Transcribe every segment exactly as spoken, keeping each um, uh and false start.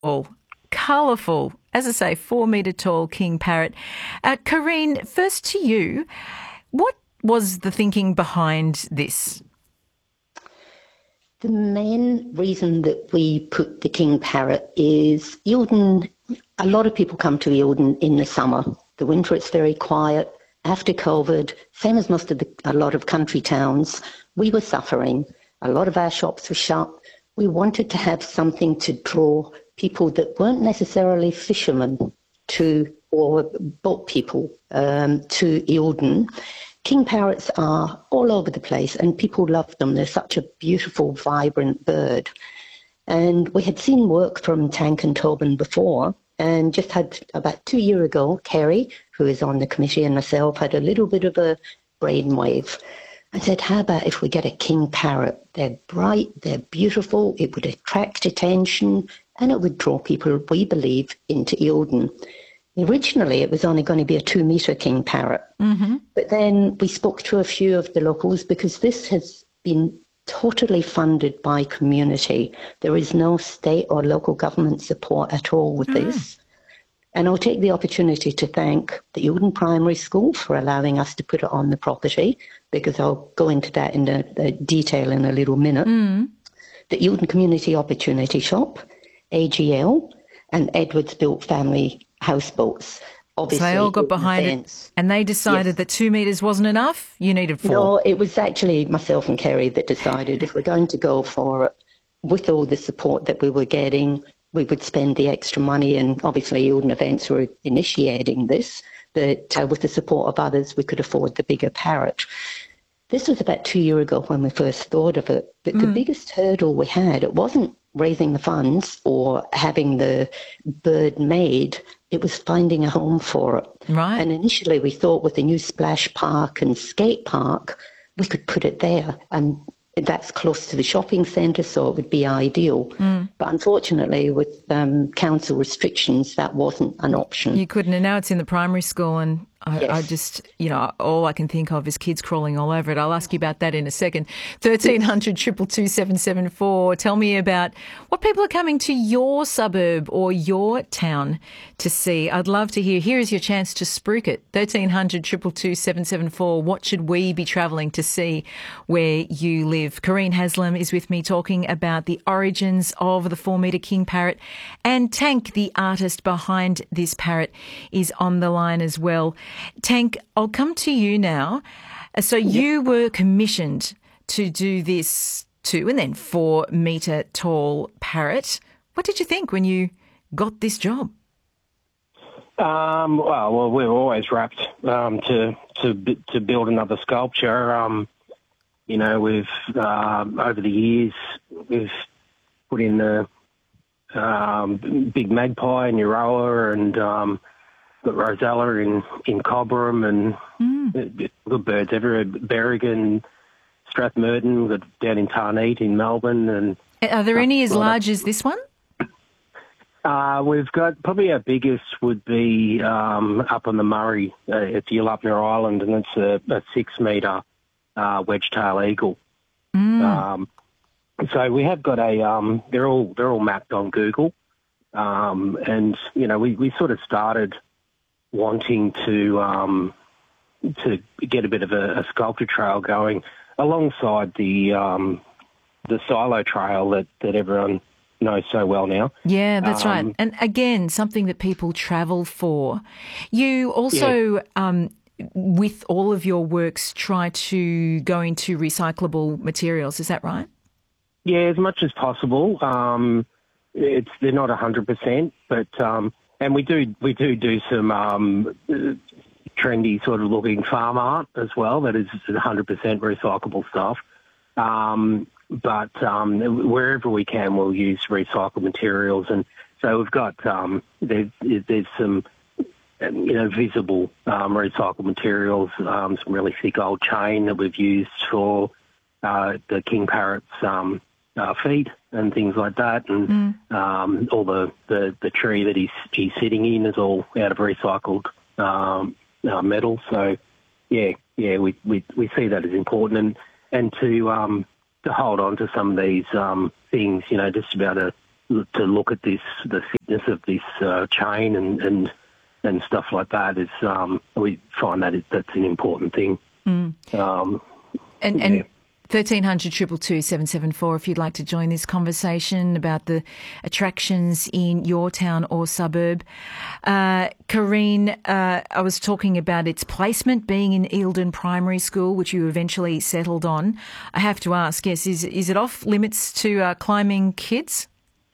All colourful, as I say, four metre tall king parrot. Uh, Kareen, first to you, what was the thinking behind this? The main reason that we put the king parrot is Eildon, a lot of people come to Eildon in the summer. The winter it's very quiet. After COVID, same as most of the, a lot of country towns, we were suffering. A lot of our shops were shut. We wanted to have something to draw people that weren't necessarily fishermen to, or boat people um, to Eildon. King parrots are all over the place and people love them. They're such a beautiful, vibrant bird. And we had seen work from Tank and Tobin before, and just had about two years ago, Kerry, who is on the committee, and myself had a little bit of a brainwave. I said, how about if we get a king parrot? They're bright, they're beautiful, it would attract attention, and it would draw people, we believe, into Eildon. Originally, it was only going to be a two-metre king parrot. Mm-hmm. But then we spoke to a few of the locals because this has been totally funded by community. There is no state or local government support at all with Mm. this. And I'll take the opportunity to thank the Eildon Primary School for allowing us to put it on the property, because I'll go into that in the, the detail in a little minute. Mm. The Eildon Community Opportunity Shop, A G L, and Edwards Built Family Houseboats. Obviously, So they all got behind events. it and they decided Yes. that two metres wasn't enough? You needed four. No, it was actually myself and Kerry that decided if we're going to go for it, with all the support that we were getting, we would spend the extra money, and obviously Eildon Events were initiating this, that uh, with the support of others we could afford the bigger parrot. This was about two years ago when we first thought of it, but the Mm. biggest hurdle we had, it wasn't raising the funds or having the bird made, it was finding a home for it. Right. And initially we thought with the new splash park and skate park, we could put it there, and that's close to the shopping centre, so it would be ideal. Mm. But unfortunately, with um, council restrictions, that wasn't an option. You couldn't, and now it's in the primary school, and I, Yes. I just, you know, all I can think of is kids crawling all over it. I'll ask you about that in a second. thirteen hundred, two two two, seven seven four. Tell me about what people are coming to your suburb or your town to see. I'd love to hear. Here is your chance to spruik it. thirteen hundred, two two two, seven seven four. What should we be travelling to see where you live? Kareen Haslam is with me talking about the origins of the four-metre king parrot, and Tank, the artist behind this parrot, is on the line as well. Tank, I'll come to you now. Uh, So you were commissioned to do this two and then four metre tall parrot. What did you think when you got this job? Um, well, well, we're always rapt um, to to b- to build another sculpture. Um, you know, we've um, over the years we've put in the um, big magpie in Euroa, and um, got Rosella in in Cobram, and Mm. good birds everywhere. Berrigan, Strathmerton, we've got down in Tarneet in Melbourne, and Are there any as Well, large as this one? Uh, we've got probably our biggest would be um, up on the Murray. Uh, it's Yulupner Island, and it's a, a six metre uh, wedge-tail eagle. Mm. Um, so we have got a. Um, they're all they're all mapped on Google, um, and you know we, we sort of started wanting to um, to get a bit of a, a sculpture trail going alongside the um, the silo trail that, that everyone knows so well now. Yeah, that's right. Um, And again, something that people travel for. You also, um, with all of your works, try to go into recyclable materials. Is that right? Yeah, as much as possible. Um, it's they're not a hundred percent, but um, and we do we do do some um, trendy sort of looking farm art as well. That is a hundred percent recyclable stuff. Um, but um, wherever we can, we'll use recycled materials, and so we've got um, there's there's some you know visible um, recycled materials, um, some really thick old chain that we've used for uh, the king parrot's um, uh, feet and things like that, and Mm. um, all the, the, the tree that he's he's sitting in is all out of recycled um, uh, metal. So yeah, yeah, we, we we see that as important, and and to um, to hold on to some of these um, things, you know, just about a to look at this, the thickness of this uh, chain and, and and stuff like that is um, we find that it, that's an important thing. Mm. Um, and yeah. and thirteen hundred, two two two, seven seven four if you'd like to join this conversation about the attractions in your town or suburb. Uh, Kareen, uh, I was talking about its placement being in Eildon Primary School, which you eventually settled on. I have to ask, yes, is, is it off limits to uh, climbing kids?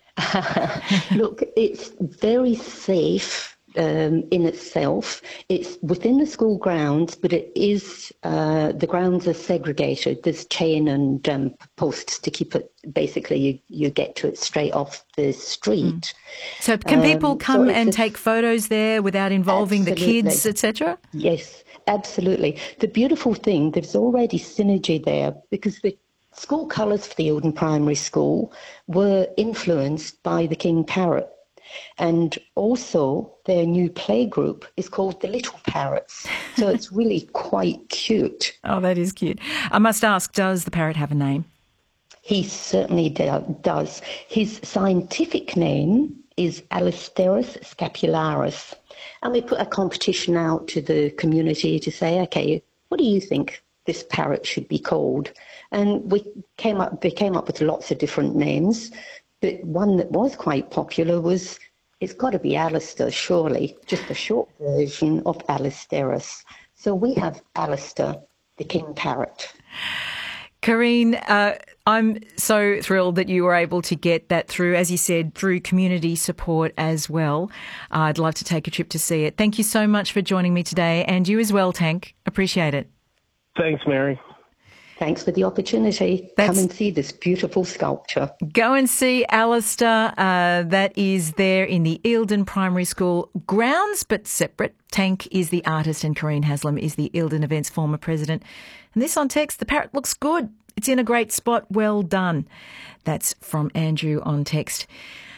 Look, it's very safe. Um, in itself, it's within the school grounds, but it is uh, the grounds are segregated. There's chain and um, posts to keep it. Basically, you, you get to it straight off the street. Mm. So, can people um, come so and a, take photos there without involving absolutely. the kids, et cetera? Yes, absolutely. The beautiful thing, there's already synergy there because the school colours for the Eildon Primary School were influenced by the King Parrot. And also their new playgroup is called the Little Parrots. So it's really quite cute. Oh, that is cute. I must ask, does the parrot have a name? He certainly do- does. His scientific name is Alisteris scapularis. And we put a competition out to the community to say, okay, what do you think this parrot should be called? And we came up, they came up with lots of different names. But one that was quite popular was, it's got to be Alistair, surely, just a short version of Alisteris. So we have Alistair, the King Parrot. Kareen, uh, I'm so thrilled that you were able to get that through, as you said, through community support as well. Uh, I'd love to take a trip to see it. Thank you so much for joining me today, and you as well, Tank. Appreciate it. Thanks, Mary. Thanks for the opportunity. That's, Come and see this beautiful sculpture. Go and see Alistair. Uh, that is there in the Eildon Primary School grounds, but separate. Tank is the artist and Kareen Haslam is the Eildon Events former president. And this on text, the parrot looks good. It's in a great spot. Well done. That's from Andrew on text.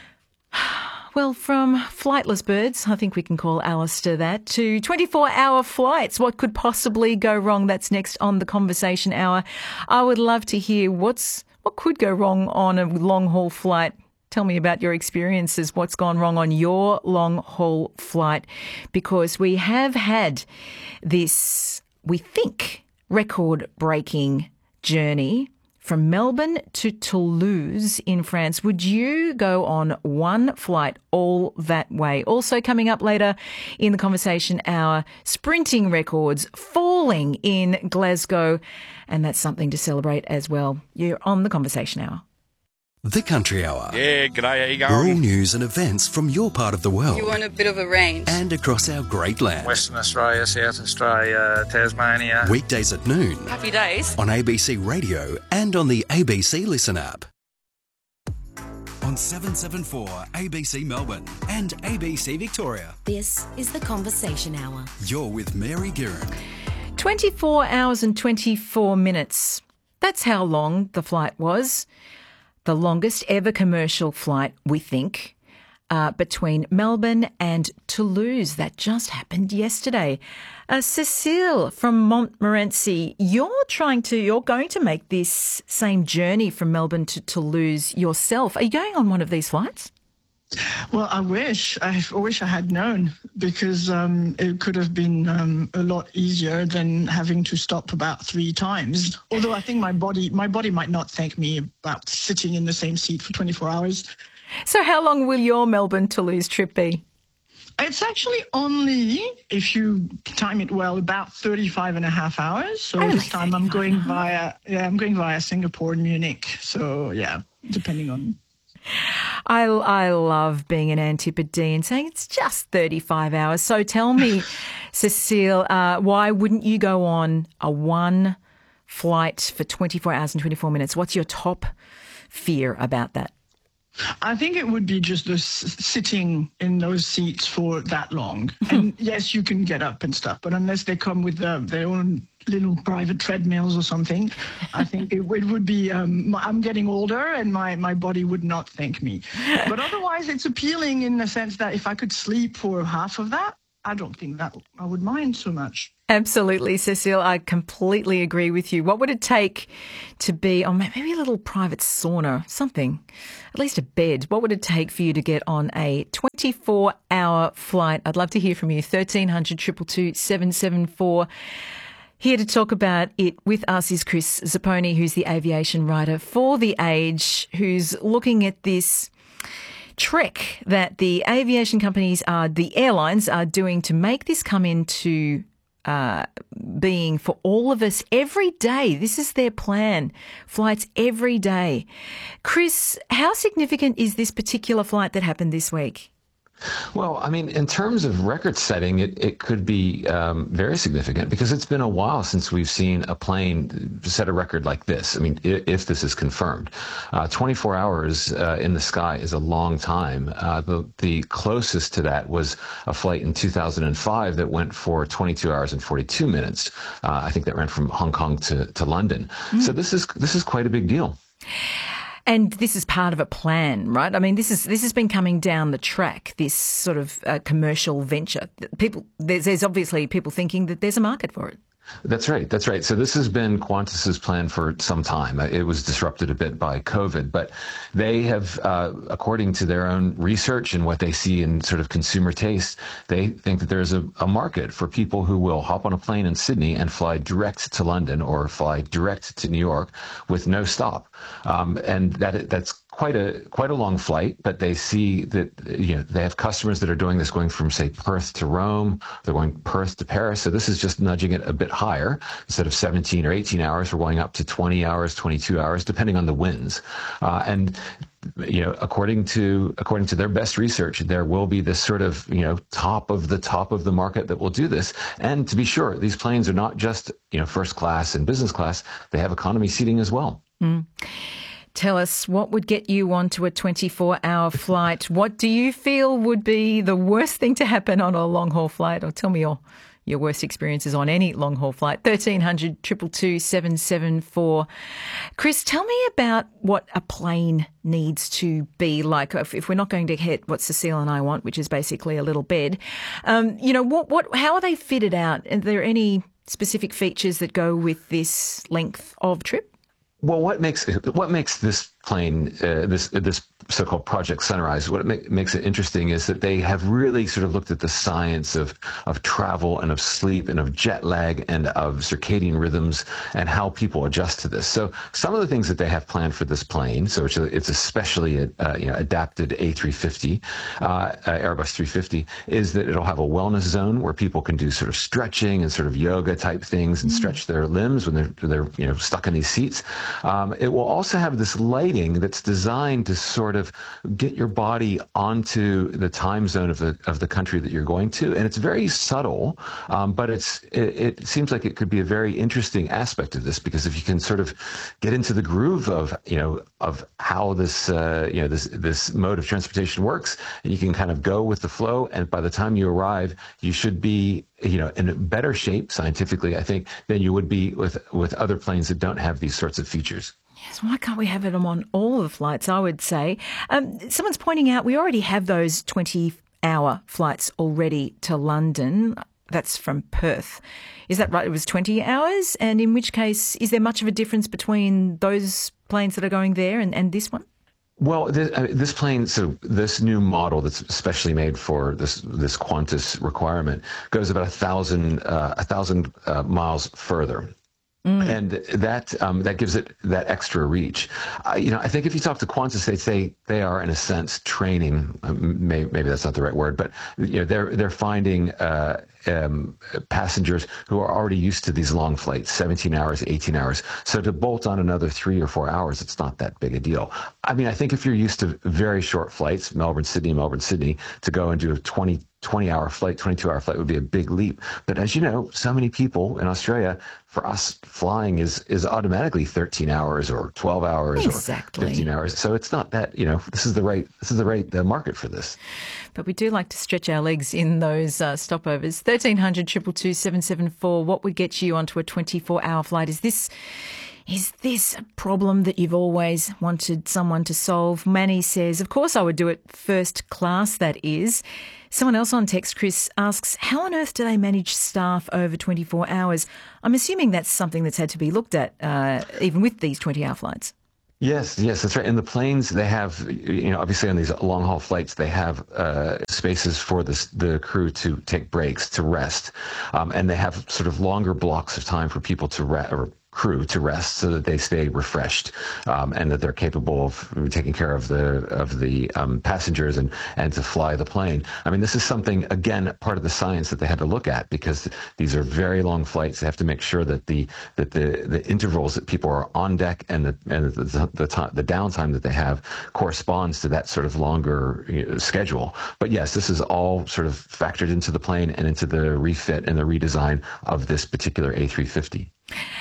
Well, from flightless birds, I think we can call Alistair that, to twenty-four hour flights. What could possibly go wrong? That's next on the Conversation Hour. I would love to hear what's what could go wrong on a long-haul flight. Tell me about your experiences, what's gone wrong on your long-haul flight, because we have had this, we think, record-breaking journey from Melbourne to Toulouse in France. Would you go on one flight all that way? Also coming up later in the Conversation Hour, sprinting records falling in Glasgow, and that's something to celebrate as well. You're on the Conversation Hour. The Country Hour. Yeah, g'day, how you going? Rural news and events from your part of the world. You want a bit of a range. And across our great land. Western Australia, South Australia, Tasmania. Weekdays at noon. Happy days. On A B C Radio and on the A B C Listen app. On seven seven four A B C Melbourne and A B C Victoria. This is the Conversation Hour. You're with Mary Guerin. twenty-four hours and twenty-four minutes. That's how long the flight was. The longest ever commercial flight, we think, uh, between Melbourne and Toulouse. That just happened yesterday. Uh, Cecile from Montmorency, you're trying to, you're going to make this same journey from Melbourne to Toulouse yourself. Are you going on one of these flights? Well, I wish. I wish I had known, because um, it could have been um, a lot easier than having to stop about three times. Although I think my body, my body might not thank me about sitting in the same seat for twenty-four hours. So how long will your Melbourne-Toulouse trip be? It's actually only, if you time it well, about thirty-five and a half hours. So Only this time I'm going via, yeah, I'm going via Singapore and Munich. So yeah, depending on. I, I love being an Antipodean saying it's just thirty-five hours. So tell me, Cecile, uh, why wouldn't you go on a one flight for twenty-four hours and twenty-four minutes? What's your top fear about that? I think it would be just the s- sitting in those seats for that long. And yes, you can get up and stuff, but unless they come with uh, their own little private treadmills or something, I think it, it would be, um, I'm getting older and my, my body would not thank me. But otherwise, it's appealing in the sense that if I could sleep for half of that, I don't think that I would mind so much. Absolutely, Cecile. I completely agree with you. What would it take to be on maybe a little private sauna, something, at least a bed? What would it take for you to get on a twenty-four hour flight? I'd love to hear from you. thirteen hundred, two two two, seven seven four. Here to talk about it with us is Chris Zapponi, who's the aviation writer for The Age, who's looking at this trek that the aviation companies are, the airlines are doing to make this come into uh, being for all of us every day. This is their plan. Flights every day. Chris, how significant is this particular flight that happened this week? Well, I mean, in terms of record setting, it, it could be um, very significant because it's been a while since we've seen a plane set a record like this. I mean, if, if this is confirmed. Uh, twenty-four hours uh, in the sky is a long time. Uh, the, the closest to that was a flight in two thousand five that went for twenty-two hours and forty-two minutes. Uh, I think that ran from Hong Kong to, to London. Mm. So this is this is quite a big deal. And this is part of a plan, right? I mean, this is this has been coming down the track, this sort of uh, commercial venture. People, there's, there's obviously people thinking that there's a market for it. That's right. That's right. So this has been Qantas's plan for some time. It was disrupted a bit by COVID, but they have, uh, according to their own research and what they see in sort of consumer taste, they think that there's a, a market for people who will hop on a plane in Sydney and fly direct to London or fly direct to New York with no stop. Um, and that that's quite a quite a long flight, but they see that, you know, they have customers that are doing this going from, say, Perth to Rome. They're going Perth to Paris. So this is just nudging it a bit higher. Instead of seventeen or eighteen hours, we're going up to twenty hours, twenty-two hours, depending on the winds. Uh, and you know, according to according to their best research, there will be this sort of, you know, top of the top of the market that will do this. And to be sure, these planes are not just, you know, first class and business class. They have economy seating as well. Mm. Tell us, what would get you onto a twenty-four hour flight? What do you feel would be the worst thing to happen on a long-haul flight? Or tell me your your worst experiences on any long-haul flight. thirteen hundred, two two two, seven seven four. Chris, tell me about what a plane needs to be like. If, if we're not going to hit what Cecile and I want, which is basically a little bed, um, you know, what what how are they fitted out? Are there any specific features that go with this length of trip? Well, what makes what makes this plane, uh, this this so-called Project Sunrise, what it ma- makes it interesting is that they have really sort of looked at the science of of travel and of sleep and of jet lag and of circadian rhythms and how people adjust to this. So some of the things that they have planned for this plane, so it's, a, it's especially a, uh, you know, adapted A three fifty, uh, uh, Airbus three fifty, is that it'll have a wellness zone where people can do sort of stretching and sort of yoga type things and mm. stretch their limbs when they're they're you know stuck in these seats. Um, it will also have this lighting that's designed to sort of get your body onto the time zone of the of the country that you're going to, and it's very subtle, um, but it's it, it seems like it could be a very interesting aspect of this, because if you can sort of get into the groove of you know of how this uh, you know this this mode of transportation works, and you can kind of go with the flow, and by the time you arrive, you should be you know in better shape scientifically, I think, than you would be with with other planes that don't have these sorts of features. Yes, why can't we have it on all the flights, I would say. Um, someone's pointing out we already have those twenty-hour flights already to London. That's from Perth. Is that right? It was twenty hours? And in which case, is there much of a difference between those planes that are going there and, and this one? Well, this, uh, this plane, so this new model that's especially made for this this Qantas requirement goes about a thousand uh, a thousand uh, miles further. Mm. And that um, that gives it that extra reach. Uh, you know, I think if you talk to Qantas, they say they are, in a sense, training. Um, maybe, maybe that's not the right word, but you know, they're they're finding uh, um, passengers who are already used to these long flights, seventeen hours, eighteen hours. So to bolt on another three or four hours, it's not that big a deal. I mean, I think if you're used to very short flights, Melbourne, Sydney, Melbourne, Sydney, to go and do a twenty, twenty hour flight, twenty-two hour flight would be a big leap. But as you know, so many people in Australia, for us, flying is is automatically thirteen hours or twelve hours exactly. or fifteen hours. So it's not that, you know, this is the right this is the right uh, market for this. But we do like to stretch our legs in those uh, stopovers. thirteen hundred, two two two, seven seven four. What would get you onto a twenty-four hour flight? Is this Is this a problem that you've always wanted someone to solve? Manny says, of course I would do it first class, that is. Someone else on text, Chris, asks, how on earth do they manage staff over twenty-four hours? I'm assuming that's something that's had to be looked at, uh, even with these twenty-hour flights. Yes, yes, that's right. In the planes, they have, you know, obviously on these long haul flights, they have uh, spaces for the the crew to take breaks, to rest, um, and they have sort of longer blocks of time for people to rest, or crew to rest, so that they stay refreshed, um, and that they're capable of taking care of the of the um, passengers and and to fly the plane. I mean, this is something, again, part of the science that they had to look at, because these are very long flights. They have to make sure that the that the the intervals that people are on deck and the and the the, the, time, the downtime that they have corresponds to that sort of longer, you know, schedule. But yes, this is all sort of factored into the plane and into the refit and the redesign of this particular A three fifty.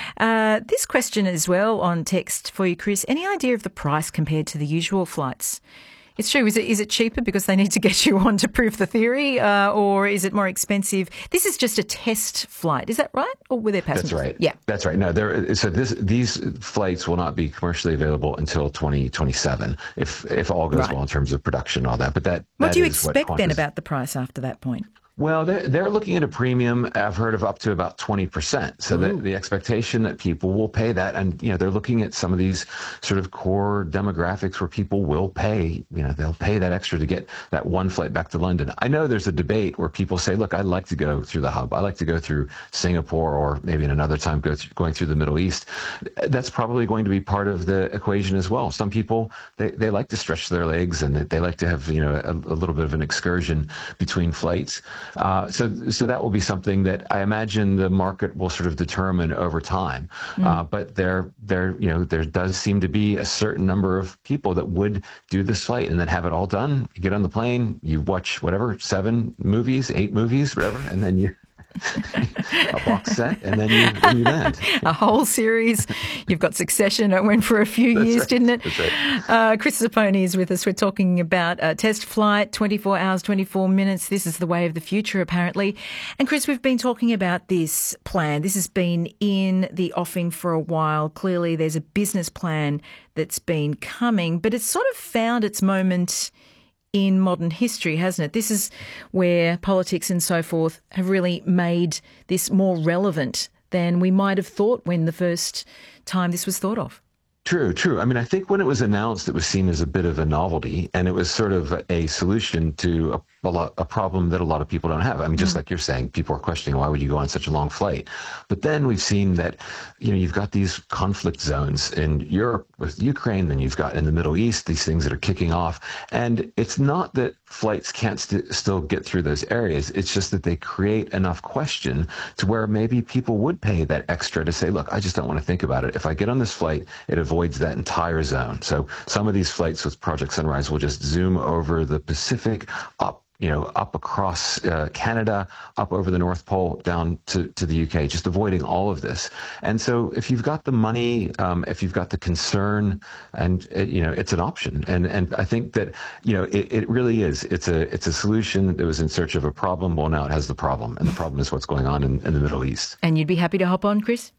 Uh, this question as well on text for you, Chris. Any idea of the price compared to the usual flights? It's true. Is it is it cheaper because they need to get you on to prove the theory, uh, or is it more expensive? This is just a test flight. Is that right? Or were there passengers? That's right. Yeah. That's right. No, there. So this these flights will not be commercially available until twenty twenty-seven, if if all goes Right. well in terms of production and all that. But that. What that do you is what expect then Qantas- about the price after that point? Well, they're, they're looking at a premium, I've heard, of up to about twenty percent. So the, the expectation that people will pay that. And, you know, they're looking at some of these sort of core demographics where people will pay, you know, they'll pay that extra to get that one flight back to London. I know there's a debate where people say, look, I'd like to go through the hub. I like to go through Singapore, or maybe in another time go th- going through the Middle East. That's probably going to be part of the equation as well. Some people, they, they like to stretch their legs, and they like to have, you know, a, a little bit of an excursion between flights. Uh, so, so that will be something that I imagine the market will sort of determine over time. Mm. Uh, but there, there, you know, there does seem to be a certain number of people that would do this flight and then have it all done. You get on the plane, you watch whatever, seven movies, eight movies, whatever, and then you. a box set, and then you, then you land. A whole series. You've got Succession. It went for a few That's years, right. didn't it? That's right. Uh, Chris Zapponi is with us. We're talking about a test flight, twenty-four hours, twenty-four minutes. This is the way of the future, apparently. And Chris, we've been talking about this plan. This has been in the offing for a while. Clearly, there's a business plan that's been coming, but it's sort of found its moment in modern history, hasn't it? This is where politics and so forth have really made this more relevant than we might have thought when the first time this was thought of. True, true. I mean, I think when it was announced, it was seen as a bit of a novelty, and it was sort of a solution to a, a, lot, a problem that a lot of people don't have. I mean, just mm. like you're saying, people are questioning, why would you go on such a long flight? But then we've seen that, you know, you've got these conflict zones in Europe with Ukraine, then you've got in the Middle East, these things that are kicking off. And it's not that flights can't st- still get through those areas. It's just that they create enough question to where maybe people would pay that extra to say, look, I just don't want to think about it. If I get on this flight, it avoids that entire zone. So some of these flights with Project Sunrise will just zoom over the Pacific, up, you know, up across uh, Canada, up over the North Pole, down to, to the U K, just avoiding all of this. And so if you've got the money, um, if you've got the concern, and, it, you know, it's an option. And and I think that, you know, it, it really is. It's a it's a solution that was in search of a problem. Well, now it has the problem. And the problem is what's going on in, in the Middle East. And you'd be happy to hop on, Chris?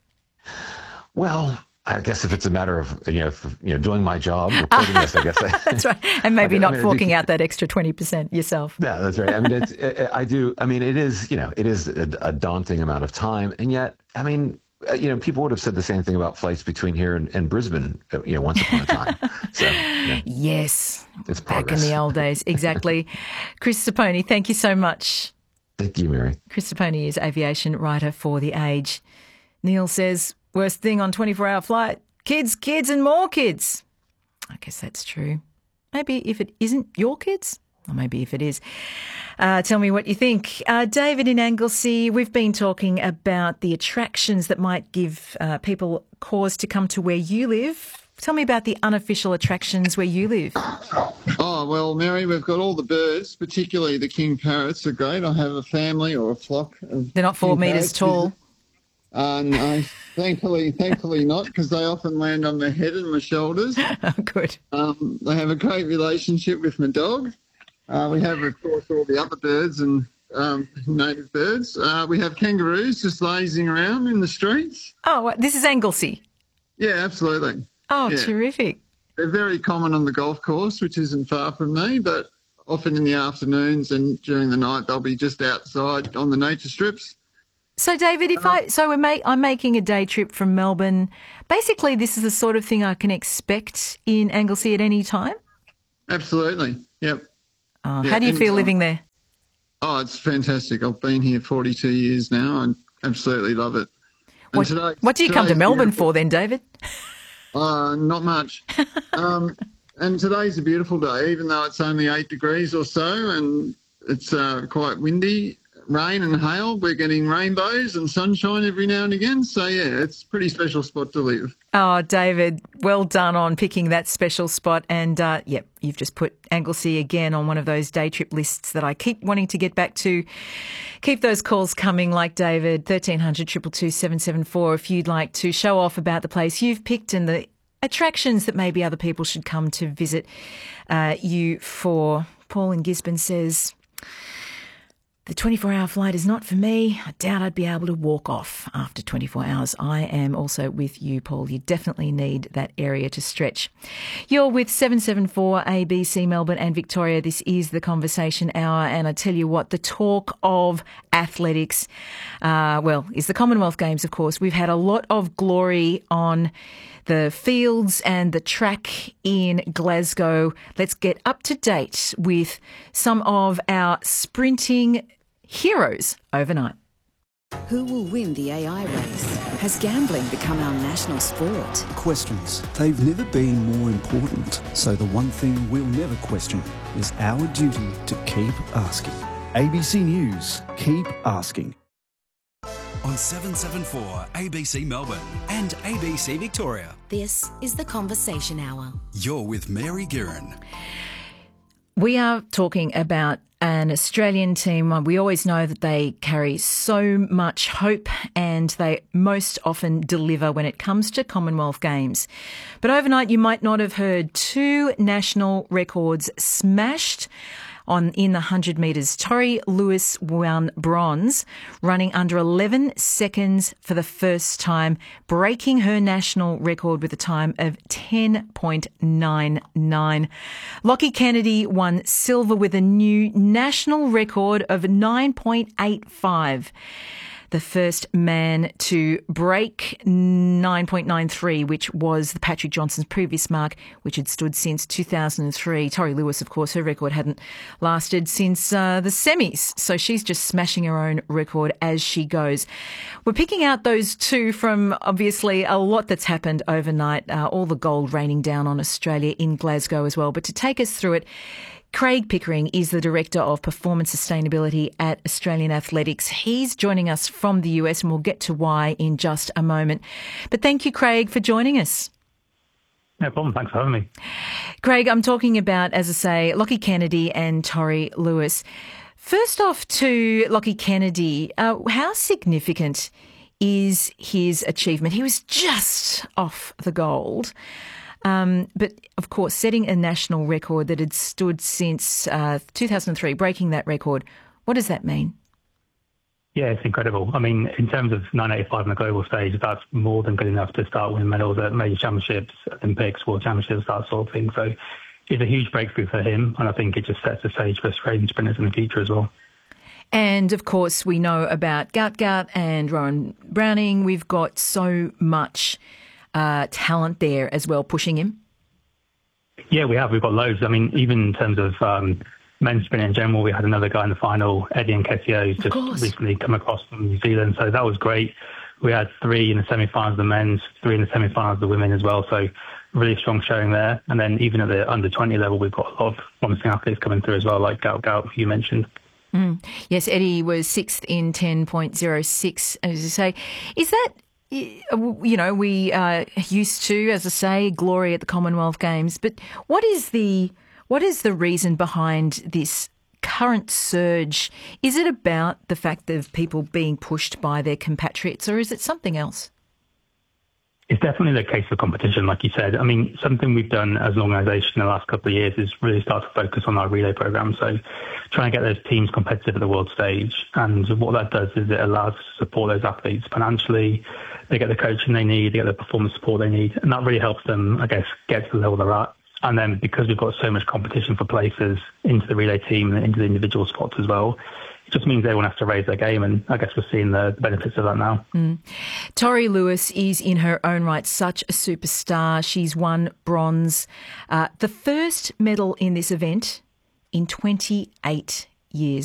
Well, I guess if it's a matter of, you know, if, you know, doing my job, reporting this, I guess. I, that's right. And maybe I, not I mean, forking be, out that extra twenty percent yourself. Yeah, that's right. I mean, it's, it, I do. I mean, it is, you know, it is a, a daunting amount of time. And yet, I mean, you know, people would have said the same thing about flights between here and, and Brisbane, you know, once upon a time. So, yeah. Yes. It's back progress. in the old days. Exactly. Chris Zapponi, thank you so much. Thank you, Mary. Chris Zapponi is aviation writer for The Age. Neil says, worst thing on twenty-four hour flight, kids, kids and more kids. I guess that's true. Maybe if it isn't your kids, or maybe if it is. Uh, tell me what you think. Uh, David in Anglesey, we've been talking about the attractions that might give uh, people cause to come to where you live. Tell me about the unofficial attractions where you live. Oh, well, Mary, we've got all the birds, particularly the king parrots are great. I have a family or a flock of They're not four metres tall. Uh, no, thankfully, thankfully not, because they often land on my head and my shoulders. Oh, good. Um, they have a great relationship with my dog. Uh, we have, of course, all the other birds and um, native birds. Uh, we have kangaroos just lazing around in the streets. Oh, this is Anglesey. Yeah, absolutely. Oh, yeah. terrific. They're very common on the golf course, which isn't far from me, but often in the afternoons and during the night they'll be just outside on the nature strips. So, David, if I so we're make, I'm making a day trip from Melbourne. Basically, this is the sort of thing I can expect in Anglesea at any time? Absolutely, yep. Oh, yeah, how do you feel anytime. living there? Oh, it's fantastic. I've been here forty-two years now and absolutely love it. And What, today, what do you come to today's Melbourne beautiful. for then, David? Uh, not much. um, and today's a beautiful day, even though it's only eight degrees or so and it's uh, quite windy, rain and hail. We're getting rainbows and sunshine every now and again. So, yeah, it's a pretty special spot to live. Oh, David, well done on picking that special spot. And, uh, yep, you've just put Anglesea again on one of those day trip lists that I keep wanting to get back to. Keep those calls coming like David, thirteen hundred, two two two, seven seven four, if you'd like to show off about the place you've picked and the attractions that maybe other people should come to visit uh, you for. Paul in Gisborne says, the twenty-four hour flight is not for me. I doubt I'd be able to walk off after twenty-four hours. I am also with you, Paul. You definitely need that area to stretch. You're with seven seven four A B C Melbourne and Victoria. This is the Conversation Hour. And I tell you what, the talk of athletics, uh, well, is the Commonwealth Games, of course. We've had a lot of glory on the fields and the track in Glasgow. Let's get up to date with some of our sprinting heroes overnight. Who will win the A I race? Has gambling become our national sport? Questions. They've never been more important. So the one thing we'll never question is our duty to keep asking. A B C News. Keep asking. On seven seven four A B C Melbourne and A B C Victoria. This is the Conversation Hour. You're with Mary Guerin. We are talking about an Australian team. We always know that they carry so much hope and they most often deliver when it comes to Commonwealth Games. But overnight, you might not have heard two national records smashed on in the one hundred metres. Tori Lewis won bronze, running under eleven seconds for the first time, breaking her national record with a time of ten point nine nine. Lockie Kennedy won silver with a new national record of nine point eight five. The first man to break nine point nine three, which was the Patrick Johnson's previous mark, which had stood since two thousand three. Tori Lewis, of course, her record hadn't lasted since uh, the semis, so she's just smashing her own record as she goes. We're picking out those two from, obviously, a lot that's happened overnight, uh, all the gold raining down on Australia in Glasgow as well. But to take us through it, Craig Pickering is the Director of Performance Sustainability at Australian Athletics. He's joining us from the U S and we'll get to why in just a moment. But thank you, Craig, for joining us. No problem. Thanks for having me. Craig, I'm talking about, as I say, Lockie Kennedy and Tori Lewis. First off to Lockie Kennedy, uh, how significant is his achievement? He was just off the gold. Um, but, of course, setting a national record that had stood since uh, two thousand three, breaking that record, what does that mean? Yeah, it's incredible. I mean, in terms of nine eighty-five on the global stage, that's more than good enough to start winning medals at major championships, Olympics, World Championships, that sort of thing. So it's a huge breakthrough for him, and I think it just sets the stage for Australian sprinters in the future as well. And, of course, we know about Gout Gout and Rowan Browning. We've got so much Uh, talent there as well, pushing him? Yeah, we have. We've got loads. I mean, even in terms of um, men's sprint in general, we had another guy in the final, Eddie Nketiah, who's just recently come across from New Zealand. So that was great. We had three in the semi-finals of the men's, three in the semi-finals of the women as well. So really strong showing there. And then even at the under twenty level, we've got a lot of promising athletes coming through as well, like Gout Gout, who you mentioned. Mm. Yes, Eddie was sixth in ten point oh six, as you say. Is that... You know, we are used to, as I say, glory at the Commonwealth Games. But what is the what is the reason behind this current surge? Is it about the fact of people being pushed by their compatriots, or is it something else? it's definitely the case for competition, like you said. I mean, something we've done as an organisation in the last couple of years is really start to focus on our relay program. So trying to get those teams competitive at the world stage. And what that does is it allows us to support those athletes financially. They get the coaching they need, they get the performance support they need. And that really helps them, I guess, get to the level they're at. And then because we've got so much competition for places into the relay team and into the individual spots as well, it just means everyone has to raise their game, and I guess we're seeing the benefits of that now. Mm. Tori Lewis is in her own right such a superstar. She's won bronze, uh, the first medal in this event in twenty-eight years.